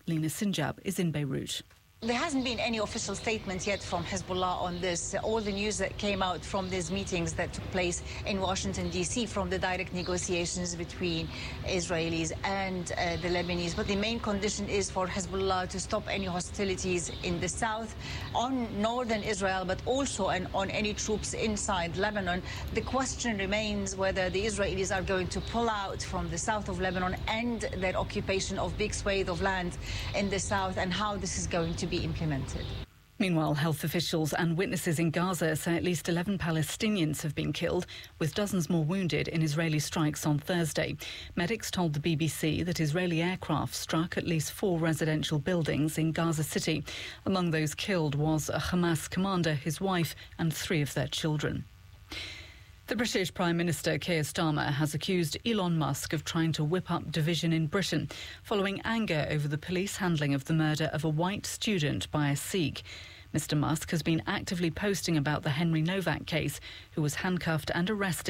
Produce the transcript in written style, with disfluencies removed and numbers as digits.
Lina Sinjab is in Beirut. There hasn't been any official statement yet from Hezbollah on this. All the news that came out from these meetings that took place in Washington, D.C., from the direct negotiations between Israelis and the Lebanese. But the main condition is for Hezbollah to stop any hostilities in the south, on northern Israel, but also on any troops inside Lebanon. The question remains whether the Israelis are going to pull out from the south of Lebanon and their occupation of big swathes of land in the south, and how this is going to be implemented. Meanwhile, health officials and witnesses in Gaza say at least 11 Palestinians have been killed, with dozens more wounded in Israeli strikes on Thursday. Medics told the BBC that Israeli aircraft struck at least 4 residential buildings in Gaza City. Among those killed was a Hamas commander, his wife, and 3 of their children. The British Prime Minister Keir Starmer has accused Elon Musk of trying to whip up division in Britain, following anger over the police handling of the murder of a white student by a Sikh. Mr Musk has been actively posting about the Henry Novak case, who was handcuffed and arrested